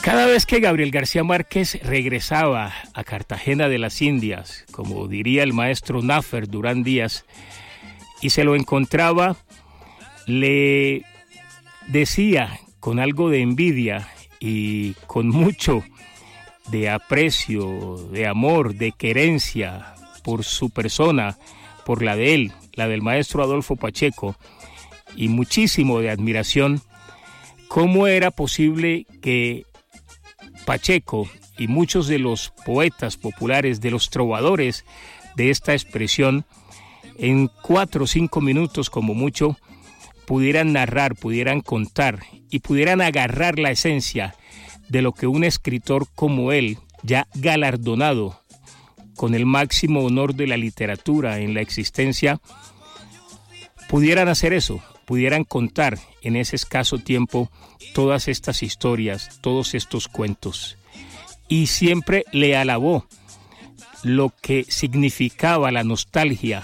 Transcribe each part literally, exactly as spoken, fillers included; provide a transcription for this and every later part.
Cada vez que Gabriel García Márquez regresaba a Cartagena de las Indias, como diría el maestro Náfer Durán Díaz, y se lo encontraba, le decía con algo de envidia y con mucho de aprecio, de amor, de querencia por su persona, por la de él, la del maestro Adolfo Pacheco, y muchísimo de admiración, cómo era posible que Pacheco y muchos de los poetas populares, de los trovadores de esta expresión, en cuatro o cinco minutos como mucho, pudieran narrar, pudieran contar y pudieran agarrar la esencia de lo que un escritor como él, ya galardonado con el máximo honor de la literatura en la existencia, pudieran hacer eso, pudieran contar en ese escaso tiempo todas estas historias, todos estos cuentos. Y siempre le alabó lo que significaba la nostalgia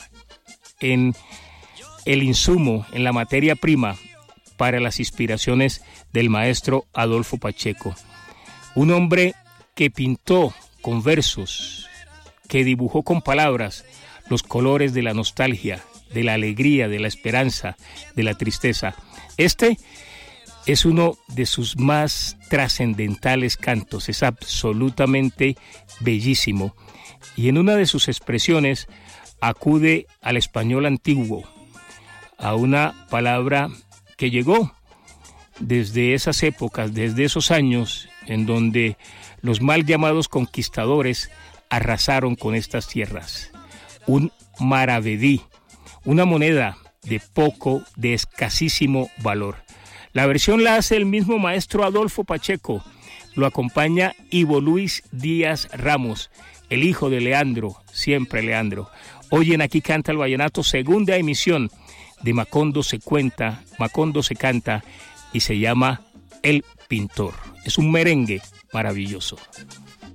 en el insumo, en la materia prima para las inspiraciones del maestro Adolfo Pacheco. Un hombre que pintó con versos, que dibujó con palabras los colores de la nostalgia, de la alegría, de la esperanza, de la tristeza. Este es uno de sus más trascendentales cantos, es absolutamente bellísimo. Y en una de sus expresiones acude al español antiguo, a una palabra que llegó desde esas épocas, desde esos años en donde los mal llamados conquistadores arrasaron con estas tierras. Un maravedí, una moneda de poco, de escasísimo valor. La versión la hace el mismo maestro Adolfo Pacheco, lo acompaña Ivo Luis Díaz Ramos, el hijo de Leandro, siempre Leandro. Hoy en Aquí Canta el Vallenato, segunda emisión de Macondo se cuenta, Macondo se canta y se llama El Pintor. Es un merengue maravilloso.